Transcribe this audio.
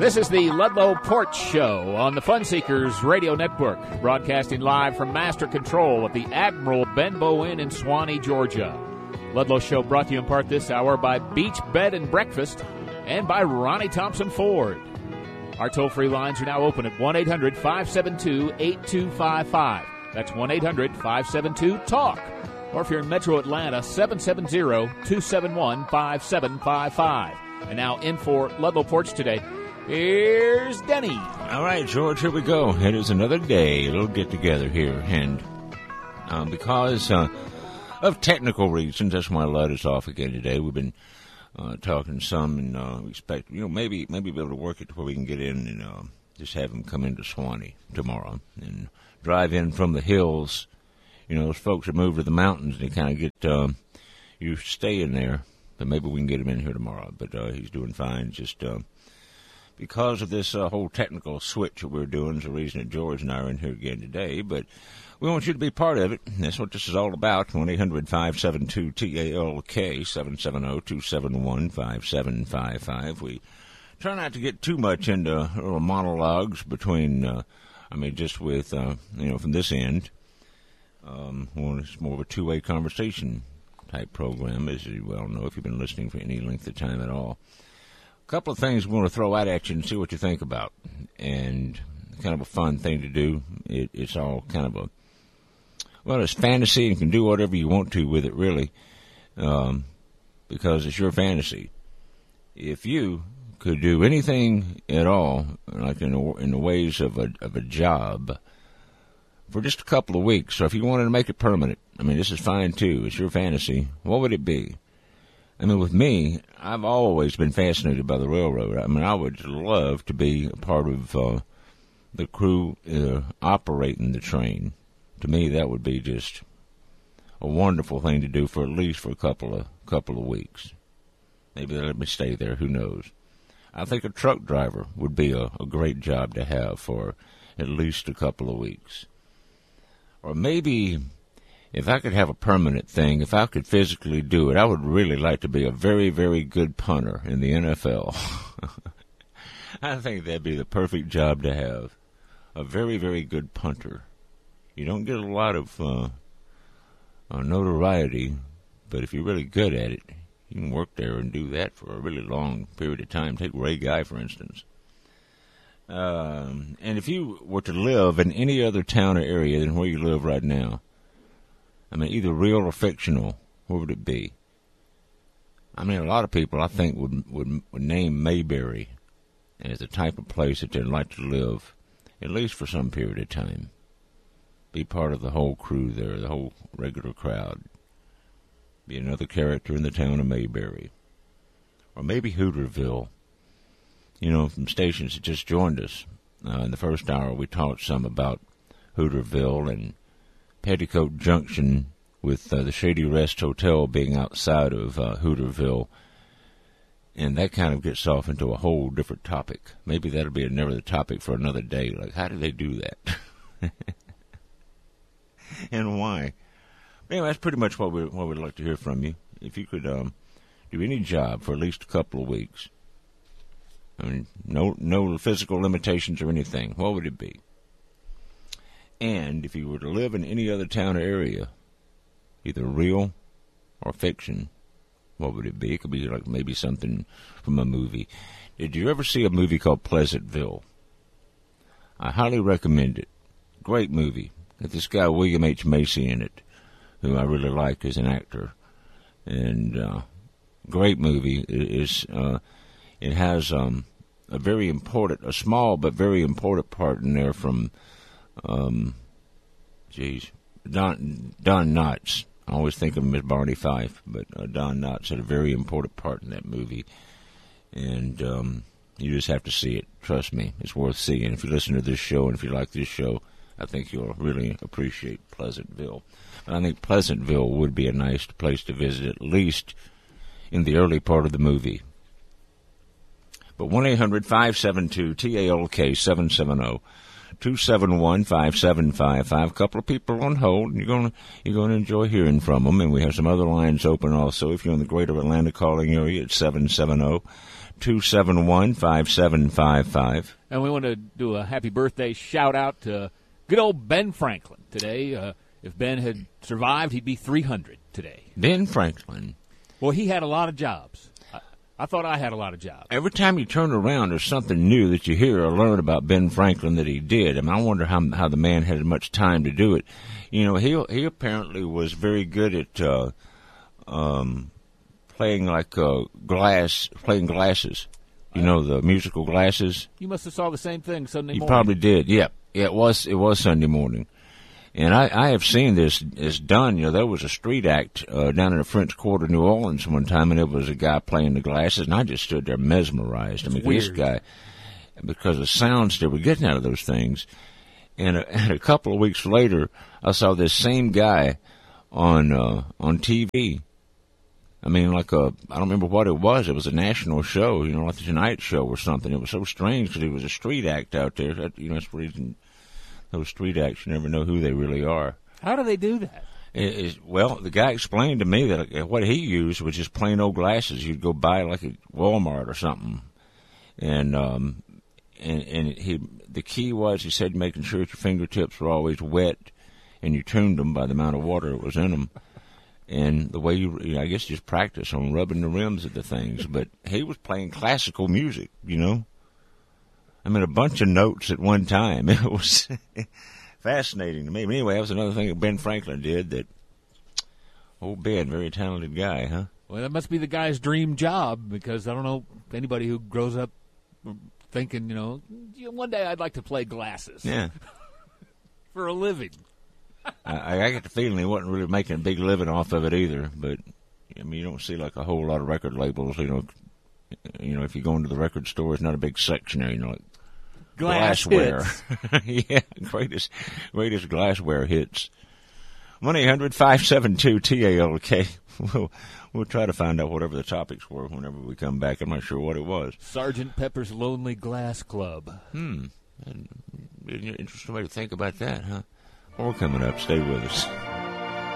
This is the Ludlow Porch Show on the Fun Seekers Radio Network, broadcasting live from Master Control at the Admiral Benbow Inn in Swanee, Georgia. Ludlow Show brought to you in part this hour by Beach Bed and Breakfast and by Ronnie Thompson Ford. Our toll-free lines are now open at 1-800-572-8255. That's 1-800-572-TALK. Or if you're in Metro Atlanta, 770-271-5755. And now in for Ludlow Porch today, here's Denny. All right, George, here we go. It is another day, a little get-together here. And because of technical reasons, that's why I let us off again today. We've been talking some, and we expect, maybe be able to work it to where we can get in and just have them come into Swanee tomorrow and drive in from the hills. Those folks that move to the mountains, they kind of get used to staying there. But maybe we can get him in here tomorrow. But he's doing fine. Just because of this whole technical switch that we're doing is the reason that George and I are in here again today. But we want you to be part of it. That's what this is all about. 1-800-572-TALK, 770-271-5755. We try not to get too much into monologues between, just with, from this end. It's more of a two-way conversation type program, as you well know, if you've been listening for any length of time at all. A couple of things we want to throw out at you and see what you think about. And kind of a fun thing to do. It's all kind of it's fantasy, and you can do whatever you want to with it, really, because it's your fantasy. If you could do anything at all, like in the ways of a job, for just a couple of weeks, so if you wanted to make it permanent, this is fine too, it's your fantasy, what would it be? With me, I've always been fascinated by the railroad. I would love to be a part of the crew operating the train. To me, that would be just a wonderful thing to do for at least a couple of weeks. Maybe they'll let me stay there, who knows. I think a truck driver would be a great job to have for at least a couple of weeks. Or maybe if I could have a permanent thing, if I could physically do it, I would really like to be a very, very good punter in the NFL. I think that'd be the perfect job to have. A very, very good punter. You don't get a lot of notoriety, but if you're really good at it, you can work there and do that for a really long period of time. Take Ray Guy, for instance. And if you were to live in any other town or area than where you live right now, either real or fictional, where would it be? A lot of people, I think, would name Mayberry as the type of place that they'd like to live, at least for some period of time. Be part of the whole crew there, the whole regular crowd. Be another character in the town of Mayberry. Or maybe Hooterville. From stations that just joined us. In the first hour, we talked some about Hooterville and Petticoat Junction, with the Shady Rest Hotel being outside of Hooterville. And that kind of gets off into a whole different topic. Maybe that'll be another topic for another day. Like, how do they do that? And why? Anyway, that's pretty much what we'd like to hear from you. If you could do any job for at least a couple of weeks. No physical limitations or anything. What would it be? And if you were to live in any other town or area, either real or fiction, what would it be? It could be like maybe something from a movie. Did you ever see a movie called Pleasantville? I highly recommend it. Great movie. Got this guy William H. Macy in it, who I really like as an actor. And great movie. It has a small but very important part in there from, Don Knotts. I always think of him as Barney Fife, but Don Knotts had a very important part in that movie. And you just have to see it. Trust me, it's worth seeing. If you listen to this show and if you like this show, I think you'll really appreciate Pleasantville. And I think Pleasantville would be a nice place to visit, at least in the early part of the movie. But 1-800-572-TALK, 271-5755. A couple of people on hold, and you're gonna enjoy hearing from them. And we have some other lines open also. If you're in the greater Atlanta calling area, it's 770-271-5755. And we want to do a happy birthday shout-out to good old Ben Franklin today. If Ben had survived, he'd be 300 today. Ben Franklin. Well, he had a lot of jobs. I thought I had a lot of jobs. Every time you turn around, there's something new that you hear or learn about Ben Franklin that he did. I mean, I wonder how the man had much time to do it. You know, he apparently was very good at playing playing glasses. You know, the musical glasses. You must have saw the same thing Sunday morning. You probably did. Yeah, it was Sunday morning. And I have seen this done. You know, there was a street act down in the French Quarter, New Orleans, one time, and there was a guy playing the glasses, and I just stood there mesmerized. That's I mean, weird. This guy, because the sounds they were getting out of those things. And a couple of weeks later, I saw this same guy on TV. I mean, I don't remember what it was. It was a national show, you know, like the Tonight Show or something. It was so strange because it was a street act out there. You know, that's the reason. Those street acts, you never know who they really are. How do they do that? Well, the guy explained to me that what he used was just plain old glasses you'd go buy like at Walmart or something. And the key was, he said, making sure that your fingertips were always wet and you tuned them by the amount of water that was in them. And the way I guess just practice on rubbing the rims of the things. But he was playing classical music, you know. I mean, a bunch of notes at one time. It was fascinating to me. But anyway, that was another thing that Ben Franklin did that, old Ben, very talented guy, huh? Well, that must be the guy's dream job, because I don't know anybody who grows up thinking, you know, one day I'd like to play glasses. Yeah. For a living. I get the feeling he wasn't really making a big living off of it either. But, I mean, you don't see like a whole lot of record labels, you know, if you go into the record store, it's not a big section there, you know, like glassware. Yeah, greatest glassware hits. 1-800-572-TALK. We'll try to find out whatever the topics were whenever we come back. I'm not sure what it was. Sgt. Pepper's Lonely Glass Club. An interesting way to think about that, huh? More coming up. Stay with us.